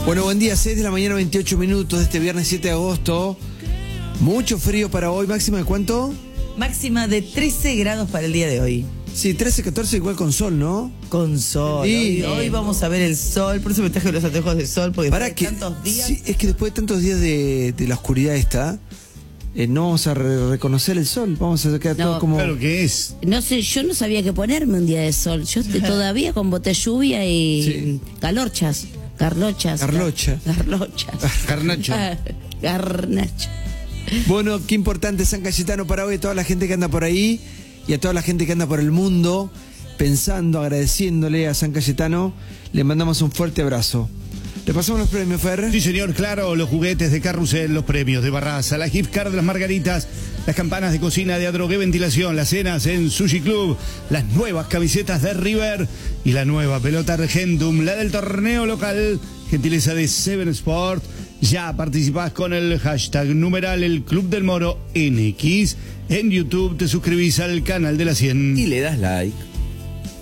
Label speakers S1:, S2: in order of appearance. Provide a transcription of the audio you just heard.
S1: Bueno, buen día, 6 de la mañana, 28 minutos de este viernes 7 de agosto. Mucho frío para hoy, máxima de ¿cuánto?
S2: Máxima de 13 grados para el día de hoy.
S1: Sí, 13, 14 igual con sol, ¿no?
S2: Con sol.
S1: Sí.
S2: Hoy vamos a ver el sol, por eso me traje los anteojos de sol, porque
S1: Para
S2: después
S1: que,
S2: de tantos días...
S1: sí, es que después de tantos días de la oscuridad esta, no vamos a reconocer el sol, vamos a quedar todo como...
S3: Claro que es.
S4: No sé, yo no sabía qué ponerme un día de sol. Yo estoy todavía con bote de lluvia y
S1: Sí.
S4: Garlochas.
S1: Garlocha.
S4: Garnocha.
S3: Garnacho.
S1: Bueno, qué importante San Cayetano para hoy, a toda la gente que anda por ahí y a toda la gente que anda por el mundo, pensando, agradeciéndole a San Cayetano, le mandamos un fuerte abrazo. ¿Le pasamos los premios, Fer?
S3: Sí, señor, claro, los juguetes de Carrusel, los premios de Barraza, la gift card de las Margaritas, las campanas de cocina de Adrogué Ventilación, las cenas en Sushi Club, las nuevas camisetas de River y la nueva pelota Argentum, la del torneo local, gentileza de Seven Sport. Ya participás con el hashtag numeral el Club del Moro NX. En YouTube te suscribís al canal de la 100.
S5: Y le das like.